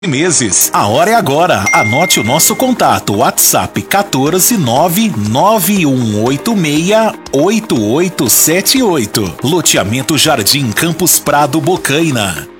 meses. A hora é agora. Anote o nosso contato. WhatsApp 14991868878. Loteamento Jardim Campos Prado Bocaina.